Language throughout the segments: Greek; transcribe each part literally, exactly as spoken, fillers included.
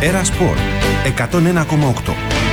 Έρα Σπορ εκατόν ένα κόμμα οκτώ.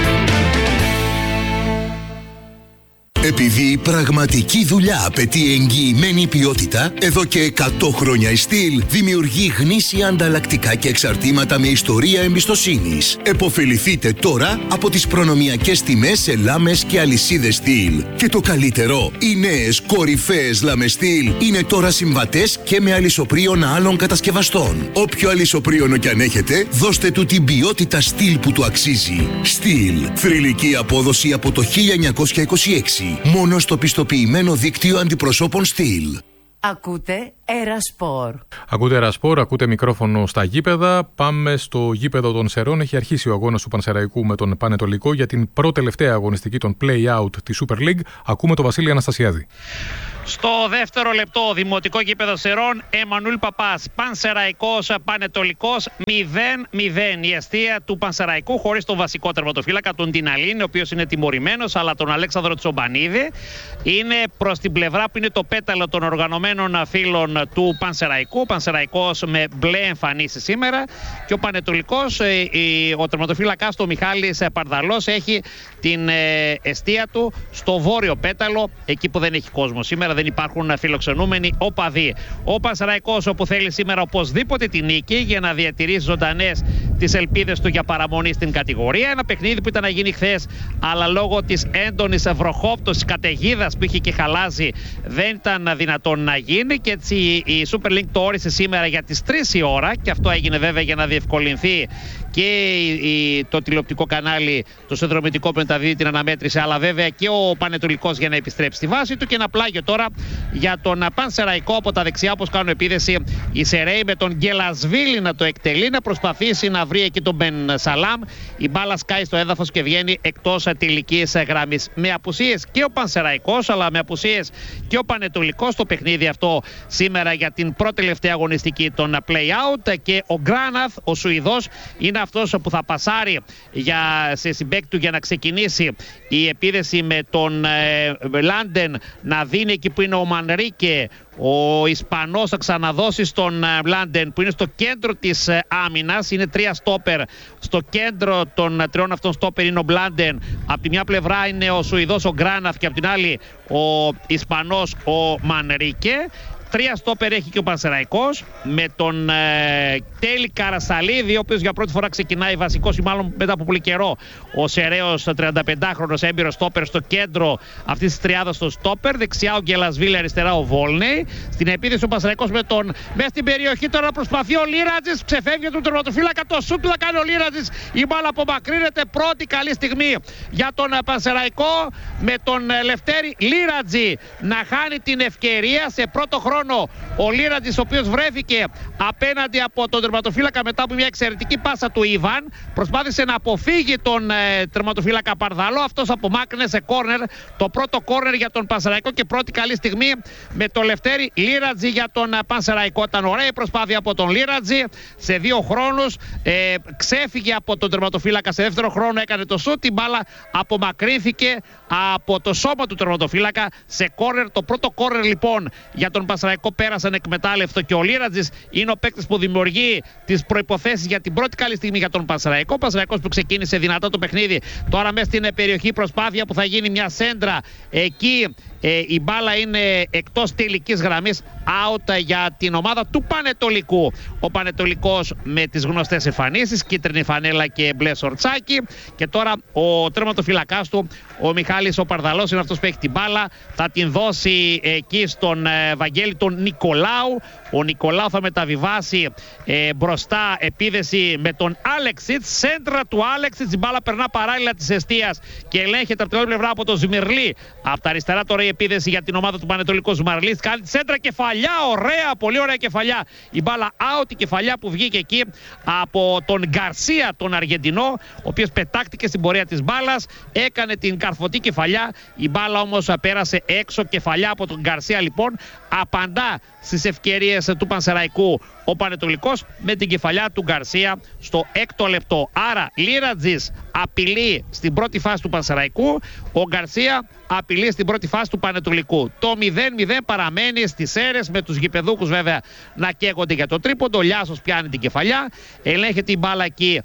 Επειδή η πραγματική δουλειά απαιτεί εγγυημένη ποιότητα, εδώ και εκατό χρόνια η Στυλ δημιουργεί γνήσια ανταλλακτικά και εξαρτήματα με ιστορία εμπιστοσύνης. Εποφεληθείτε τώρα από τις προνομιακές τιμές σε λάμες και αλυσίδες Στυλ. Και το καλύτερο, οι νέες κορυφαίες λάμες Στυλ είναι τώρα συμβατές και με αλυσοπρίων άλλων κατασκευαστών. Όποιο αλυσοπρίωνο κι αν έχετε, δώστε του την ποιότητα Στυλ που του αξίζει. Στυλ, θρυλική απόδοση από το χίλια εννιακόσια είκοσι έξι. Μόνο στο πιστοποιημένο δίκτυο αντιπροσώπων Στυλ. Ακούτε Έρα Σπορ. Ακούτε Έρα Σπορ, ακούτε μικρόφωνο στα γήπεδα. Πάμε στο γήπεδο των Σερών. Έχει αρχίσει ο αγώνας του Πανσεραϊκού με τον Πανετολικό για την πρώτη-τελευταία αγωνιστική των play-out της Super League. Ακούμε τον Βασίλη Αναστασιάδη. Στο δεύτερο λεπτό, δημοτικό γήπεδο Σερών, Εμμανουήλ Παπάς, Πανσεραϊκός, Πανετολικός, μηδέν μηδέν. Η αιστεία του Πανσεραϊκού χωρίς τον βασικό τερματοφύλακα, τον Τιναλίν, ο οποίος είναι τιμωρημένος, αλλά τον Αλέξανδρο Τσομπανίδη. Είναι προς την πλευρά που είναι το πέταλο των οργανωμένων φίλων του Πανσεραϊκού. Ο Πανσεραϊκός με μπλε εμφανίσεις σήμερα και ο Πανετολικός, ο τερματοφύλακας του, ο Μιχάλης Παρδαλός, έχει την εστία του στο βόρειο πέταλο, εκεί που δεν έχει κόσμο σήμερα. Δεν υπάρχουν φιλοξενούμενοι οπαδοί. Ο Πανσεραϊκός, όπου θέλει σήμερα οπωσδήποτε τη νίκη για να διατηρήσει ζωντανές τις ελπίδες του για παραμονή στην κατηγορία. Ένα παιχνίδι που ήταν να γίνει χθες, αλλά λόγω της έντονης βροχόπτωσης, καταιγίδας που είχε και χαλάζει, δεν ήταν δυνατόν να γίνει. Και έτσι η Super League το όρισε σήμερα για τις τρεις η ώρα. Και αυτό έγινε βέβαια για να διευκολυνθεί και το τηλεοπτικό κανάλι, το συνδρομητικό που μεταδίδει την αναμέτρηση, αλλά βέβαια και ο Πανετολικός για να επιστρέψει στη βάση του. Και ένα πλάγιο τώρα για τον Πανσεραϊκό από τα δεξιά, όπως κάνουν επίδεση οι Σεραίοι, με τον Γκελασβίλη να το εκτελεί, να προσπαθήσει να βρει εκεί τον Μπεν Σαλάμ. Η μπάλα σκάει στο έδαφος και βγαίνει εκτός τελικής γραμμής. Με απουσίες και ο Πανσεραϊκός, αλλά με απουσίες και ο Πανετολικός το παιχνίδι αυτό σήμερα για την πρώτη τελευταία αγωνιστική των play-out. Και ο Γκράναθ, ο Σουηδός, είναι αυτός που θα πασάρει για, σε συμπέκτη του για να ξεκινήσει η επίδεση με τον ε, Λάντεν να δίνει εκεί που είναι ο Μανρίκε. Ο Ισπανός θα ξαναδώσει στον Λάντεν που είναι στο κέντρο της άμυνας. Είναι τρία στόπερ. Στο κέντρο των τριών αυτών στόπερ είναι ο Μπλάντεν. Από τη μια πλευρά είναι ο Σουηδός ο Γκράναθ και από την άλλη ο Ισπανός ο Μανρίκε. Τρία στόπερ έχει και ο Πανσεραϊκός με τον ε, Τέλη Καρασαλίδη, ο οποίος για πρώτη φορά ξεκινάει βασικός ή μάλλον μετά από πολύ καιρό. Ο Σεραίος τριανταπεντάχρονος έμπειρος στόπερ στο κέντρο αυτής της τριάδας στο στόπερ. Δεξιά ο Γκελασβίλη, αριστερά ο Βόλνεϊ. Στην επίδεση ο Πανσεραϊκός με τον μέσα στην περιοχή τώρα προσπαθεί ο Λίρατζης. Ξεφεύγει τον τερματοφύλακα. Το σουτ του θα κάνει ο Λίρατζης. Η μπάλα απομακρύνεται. Πρώτη καλή στιγμή για τον Πανσεραϊκό με τον Λευτέρη Λίρατζη να χάνει την ευκαιρία σε πρώτο χρόνο. Ο Λίρατζης, ο οποίος βρέθηκε απέναντι από τον τερματοφύλακα μετά από μια εξαιρετική πάσα του Ιβάν, προσπάθησε να αποφύγει τον ε, τερματοφύλακα Παρδαλό. Αυτός απομάκρυνε σε κόρνερ, το πρώτο κόρνερ για τον Πανσεραϊκό και πρώτη καλή στιγμή με τον Λευτέρη Λίρατζη για τον ε, Πανσεραϊκό. Ήταν ωραία η προσπάθεια από τον Λίρατζη σε δύο χρόνους. Ε, ξέφυγε από τον τερματοφύλακα σε δεύτερο χρόνο, έκανε το σούτ. Η μπάλα απομακρύνθηκε από το σώμα του τερματοφύλακα σε κόρνερ. Το πρώτο κόρνερ λοιπόν για τον Πανσεραϊκό πέρασαν εκμετάλλευτο και ο Λίρατζης είναι ο παίκτης που δημιουργεί τις προϋποθέσεις για την πρώτη καλή στιγμή για τον Πανσεραϊκό. Ο Πανσεραϊκός που ξεκίνησε δυνατό το παιχνίδι, τώρα μέσα στην περιοχή προσπάθεια που θα γίνει μια σέντρα εκεί. Ε, η μπάλα είναι εκτός τελικής γραμμής, out για την ομάδα του Πανετολικού. Ο Πανετολικός με τις γνωστές εμφανίσεις, κίτρινη φανέλα και μπλε σορτσάκι. Και τώρα ο τερματοφυλακάς του, ο Μιχάλης ο Παρδαλός, είναι αυτός που έχει την μπάλα. Θα την δώσει εκεί στον ε, Βαγγέλη τον Νικολάου. Ο Νικολάου θα μεταβιβάσει ε, μπροστά επίδεση με τον Άλεξιτς. Σέντρα του Άλεξιτς, η μπάλα περνά παράλληλα της εστίας και ελέγχεται από την άλλη πλευρά από τον Ζημιρλή. Από τα αριστερά τώρα η επίδεση για την ομάδα του Πανετολικού. Ζουμαρλής κάνει τη σέντρα, κεφαλιά, ωραία, πολύ ωραία κεφαλιά. Η μπάλα out, η κεφαλιά που βγήκε εκεί από τον Γκαρσία, τον Αργεντινό, ο οποίος πετάχτηκε στην πορεία της μπάλας, έκανε την καρφωτή κεφαλιά. Η μπάλα όμως πέρασε έξω, κεφαλιά από τον Γκαρσία λοιπόν. Απαντά στις ευκαιρίες του Πανσεραϊκού ο Πανετολικός με την κεφαλιά του Γκαρσία στο έκτο λεπτό. Άρα Λίρατζης απειλεί στην πρώτη φάση του Πανσεραϊκού, ο Γκαρσία απειλεί στην πρώτη φάση του Πανετολικού. Το μηδέν μηδέν παραμένει στις αίρες, με τους γηπεδούχους βέβαια να καίγονται για το τρίποντο. Ο Λιάσος πιάνει την κεφαλιά, ελέγχεται την μπάλα εκεί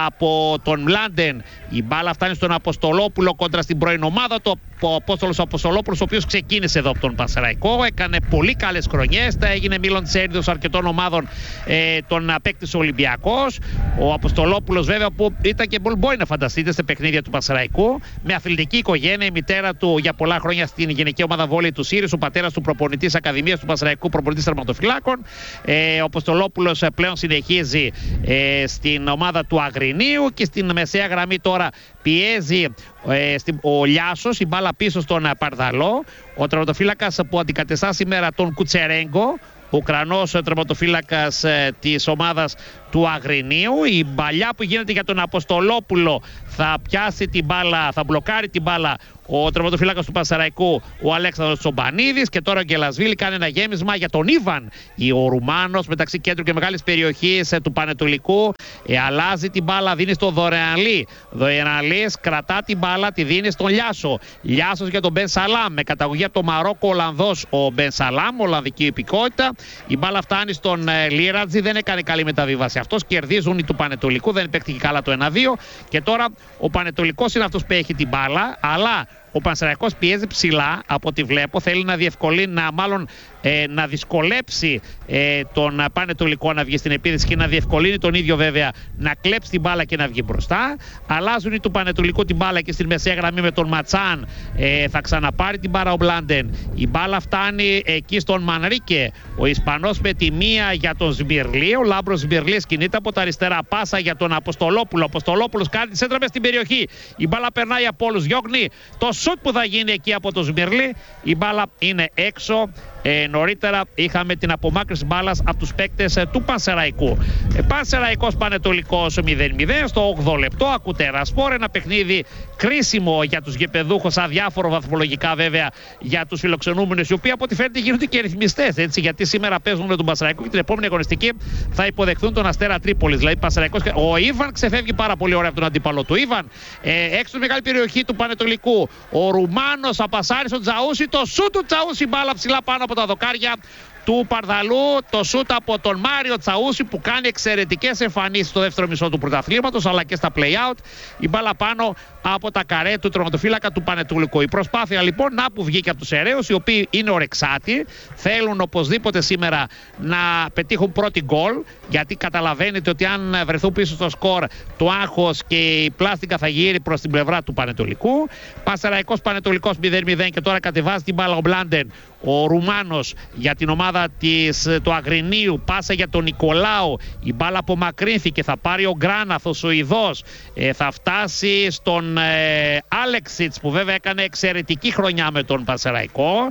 από τον Μλάντεν. Η μπάλα φτάνει στον Αποστολόπουλο κόντρα στην πρώην ομάδα του. Ο Απόστολος Αποστολόπουλος, ο οποίος ξεκίνησε εδώ από τον Πανσεραϊκό, έκανε πολύ καλές χρονιές. Τα έγινε μήλον της έρηδος αρκετών ομάδων, ε, τον απέκτησε ο Ολυμπιακός. Ο Αποστολόπουλος, βέβαια, που ήταν και μπορεί να φανταστείτε σε παιχνίδια του Πανσεραϊκού, με αθλητική οικογένεια. Η μητέρα του για πολλά χρόνια στην γυναική ομάδα βόλεϊ του Σύρης, ο πατέρας του προπονητής Ακαδημίας του Πανσεραϊκού, προπονητής τερματοφυλάκων. Ε, ο Αποστολόπουλος πλέον συνεχίζει ε, στην ομάδα του Αγρινίου και στην μεσαία γραμμή τώρα πιέζει ε, ο Λιάσος, η μπάλα πίσω στον Παρδαλό. Ο τερματοφύλακας που αντικατεστά σήμερα τον Κουτσερέγκο, ο Ουκρανός τερματοφύλακας ε, της ομάδας του Αγρινίου. Η μπαλιά που γίνεται για τον Αποστολόπουλο, θα πιάσει την μπάλα, θα μπλοκάρει την μπάλα ο τερματοφύλακας του Πανσεραϊκού, ο Αλέξανδρος Τσομπανίδης, και τώρα ο Γκελασβίλη κάνει ένα γέμισμα για τον Ήβαν. Ο Ρουμάνος μεταξύ κέντρου και μεγάλης περιοχής ε, του Πανετολικού ε, αλλάζει την μπάλα, δίνει στο Δωρεανλή. Δωρεανλής κρατά την μπάλα, τη δίνει στον Λιάσο. Λιάσος για τον Μπεν Σαλάμ, με καταγωγή από το Μαρόκο Ολλανδός ο Μπεν Σαλάμ, Ολλανδική υπηκότητα. Η μπάλα φτάνει στον ε, Λίρατζη, δεν έκανε καλή μεταβίβαση αυτός. Κερδίζουν οι του Πανετολικού, δεν παίχτηκε καλά το ένα δύο. Και τώρα ο Πανετολικός είναι αυτός που έχει την μπάλα, αλλά ο Πανσεραϊκός πιέζει ψηλά από ό,τι βλέπω. Θέλει να διευκολύνει, να, μάλλον ε, να δυσκολέψει ε, τον Πανετολικό να βγει στην επίθεση και να διευκολύνει τον ίδιο βέβαια να κλέψει την μπάλα και να βγει μπροστά. Αλλάζουν οι του Πανετολικού την μπάλα και στην μεσαία γραμμή με τον Ματσάν. Ε, θα ξαναπάρει την μπάλα ο Μπλάντεν. Η μπάλα φτάνει εκεί στον Μανρίκε. Ο Ισπανός με τη μία για τον Σμπιρλί. Ο Λάμπρος Σμπιρλί κινείται από τα αριστερά. Πάσα για τον Αποστολόπουλο. Ο Αποστολόπουλος κάνει τη σέντρα μες στην περιοχή. Η μπάλα περνάει από όλους. Διώχνει το σουτ που θα γίνει εκεί από τον Σμπιρλί. Η μπάλα είναι έξω. Ε, νωρίτερα είχαμε την απομάκρυνση μπάλας από τους παίκτες ε, του Πανσεραϊκού. Ε, Πανσεραϊκός Πανετολικός μηδέν μηδέν στο όγδοο λεπτό. Ακούτε Ρασπόρ, ένα παιχνίδι κρίσιμο για τους γηπεδούχους, αδιάφορο βαθμολογικά βέβαια για τους φιλοξενούμενους, οι οποίοι από ό,τι φαίνεται γίνονται και ρυθμιστές, έτσι, γιατί σήμερα παίζουν με τον Πανσεραϊκό και την επόμενη αγωνιστική θα υποδεχθούν τον Αστέρα Τρίπολης. Δηλαδή Πανσεραϊκός. Ο Ήβαν ξεφεύγει πάρα πολύ ωραία από τον αντίπαλο του. Ήβαν ε, έξω στη μεγάλη περιοχή του Πανετολικού. Ο Ρουμάνος θα πασάρει στον Τζαούσι. Το σου του Τζαούσι, μπάλα ψηλά πάνω από τα δοκάρια του Παρδαλού. Το σούτ από τον Μάριο Τσαούσι, που κάνει εξαιρετικές εμφανίσεις στο δεύτερο μισό του πρωταθλήματος αλλά και στα play-out. Η μπάλα πάνω από τα καρέ του τερματοφύλακα του Πανετολικού. Η προσπάθεια λοιπόν να που βγήκε από τους αιρέους, οι οποίοι είναι ορεξάτοι, θέλουν οπωσδήποτε σήμερα να πετύχουν πρώτη γκολ, γιατί καταλαβαίνετε ότι αν βρεθούν πίσω στο σκορ, το άγχος και η πλάστικα θα γύρει προς την πλευρά του Πανετολικού. Πανσεραϊκός Πανετολικός μηδέν μηδέν και τώρα κατεβάζει την μπάλα ο Μπλάντεν. Ο Ρουμάνος για την ομάδα της, του Αγρινίου, πάσα για τον Νικολάου. Η μπάλα απομακρύνθηκε, θα πάρει ο Γκράναθος, ο Ιδός. Ε, θα φτάσει στον ε, Άλεξιτς, που βέβαια έκανε εξαιρετική χρονιά με τον Πανσεραϊκό.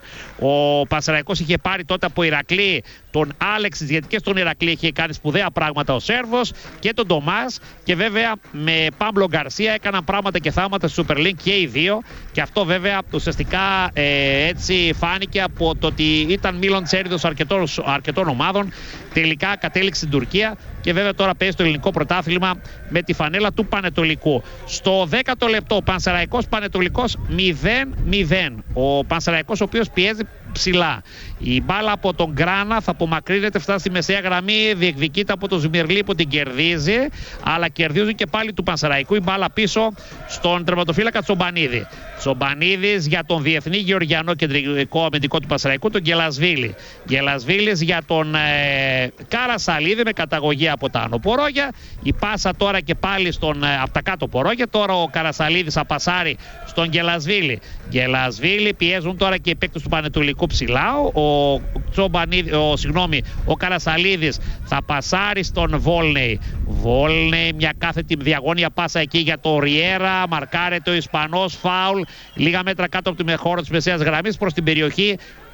Ο Πανσεραϊκός είχε πάρει τότε από Ηρακλή τον Άλεξιτς, γιατί και στον Ηρακλή είχε κάνει σπουδαία πράγματα ο Σέρβος, και τον Ντομάς, και βέβαια με Πάμπλο Γκαρσία έκαναν πράγματα και θάματα στη Super League και οι δύο. Και αυτό βέβαια ουσιαστικά ε, έτσι φάνηκε από το ότι ήταν μήλον της έρηδος αρκετών, αρκετών ομάδων. Τελικά κατέληξε στην Τουρκία και βέβαια τώρα παίζει το ελληνικό πρωτάθλημα με τη φανέλα του Πανετολικού. Στο δέκατο λεπτό, Πανσεραϊκός Πανετολικός μηδέν μηδέν. Ο Πανσεραϊκός, ο οποίος πιέζει ψηλά. Η μπάλα από τον Γκράνα θα απομακρύνεται, φτάσει στη μεσαία γραμμή, διεκδικείται από τον Ζημιρλί που την κερδίζει, αλλά κερδίζουν και πάλι του Πανσεραϊκού. Η μπάλα πίσω στον τερματοφύλακα Τσομπανίδη. Τσομπανίδης για τον διεθνή γεωργιανό κεντρικό αμυντικό του Πανσεραϊκού, τον Γκελασβίλη. Γκελασβίλης για τον ε, Καρασαλίδη, με καταγωγή από τα Άνω Πορόγια. Η πάσα τώρα και πάλι στον, ε, από τα κάτω Πορόγια. Τώρα ο Καρασαλίδης θα πασάρει στον Γκελασβίλη. Γκελασβίλη, πιέζουν τώρα και οι παίκτες του Πανετολικού ψηλά. Ο, Τσομπανίδη, ο, συγγνώμη, ο Καρασαλίδης θα πασάρει στον Βόλνεϊ. Βόλνεϊ, μια κάθετη διαγώνια πάσα εκεί για το Ριέρα. Μαρκάρεται ο Ισπανός, φάουλ λίγα μέτρα κάτω από τη χώρο της μεσαίας γραμμής προς την περιοχή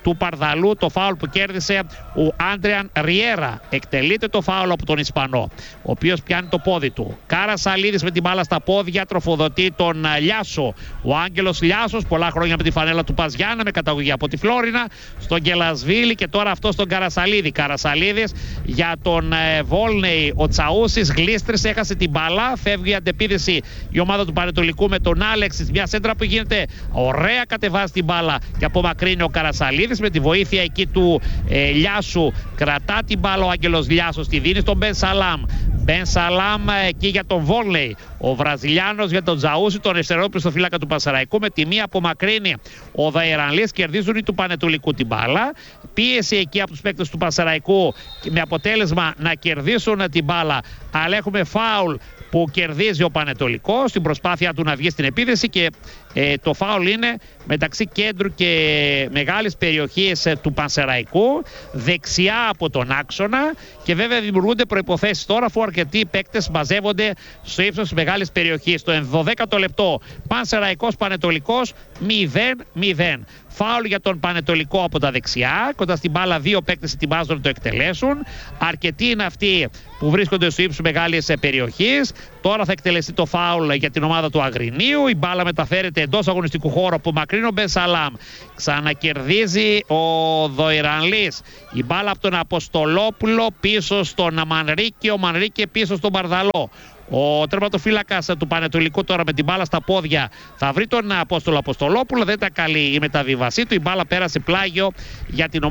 του Παρδαλού, το φάουλ που κέρδισε ο Άντριαν Ριέρα. Εκτελείται το φάουλ από τον Ισπανό, ο οποίος πιάνει το πόδι του. Καρασαλίδης με την μπάλα στα πόδια, τροφοδοτεί τον Λιάσο. Ο Άγγελος Λιάσος, πολλά χρόνια με τη φανέλα του Παζιάννα, με καταγωγή από τη Φλόρινα, στον Γκελασβίλη και τώρα αυτό στον Καρασαλίδη. Καρασαλίδης για τον ε, Βόλνεϊ. Ο Τσαούσης γλίστρησε, έχασε την μπάλα. Φεύγει η αντεπίδεση η ομάδα του Πανετολικού με τον Άλεξης. Μια σέντρα που γίνεται ωραία, κατεβάζει την μπάλα και απομακρύνει ο Καρασαλίδης με τη βοήθεια εκεί του ε, Λιάσου. Κρατά την μπάλα ο Άγγελος Λιάσος, τη δίνει στον Μπεν Σαλάμ. Μπεν Σαλάμ εκεί για τον Βόλνεϊ. Ο Βραζιλιάνος για τον Τζαούσι, τον αριστερό πιστοφύλακα του Πανσεραϊκού. Με τη μία απομακρύνει ο Δαϊρανλής, κερδίζουν οι του Πανετολικού την μπάλα. Πίεση εκεί από τους παίκτες του Πανσεραϊκού με αποτέλεσμα να κερδίσουν την μπάλα. Αλλά έχουμε φάουλ που κερδίζει ο Πανετολικός στην προσπάθεια του να βγει στην επίθεση και ε, το φάουλ είναι μεταξύ κέντρου και μεγάλης περιοχής ε, του Πανσεραϊκού, δεξιά από τον άξονα, και βέβαια δημιουργούνται προϋποθέσεις τώρα αφού αρκετοί παίκτες μαζεύονται στο ύψος της μεγάλης περιοχής. Στο ενδωδέκατο λεπτό Πανσεραϊκός Πανετολικός μηδέν μηδέν. Φάουλ για τον Πανετολικό από τα δεξιά, κοντά στην μπάλα δύο παίκτες ετοιμάζονται να το εκτελέσουν. Αρκετοί είναι αυτοί που βρίσκονται στο ύψος μεγάλης περιοχής. Τώρα θα εκτελεστεί το φάουλ για την ομάδα του Αγρινίου. Η μπάλα μεταφέρεται εντός αγωνιστικού χώρου από μακρύνο Μπεν Σαλάμ. Ξανακερδίζει ο Δοϊρανλής. Η μπάλα από τον Αποστολόπουλο πίσω στον Μανρίκη. Ο Μανρίκη πίσω στον Παρδαλό. Ο τερματοφύλακας του Πανετολικού τώρα με την μπάλα στα πόδια θα βρει τον Απόστολο Αποστολόπουλο. Δεν ήταν καλή η μεταβίβασή του. Η μπάλα πέρασε πλάγιο για την ομάδα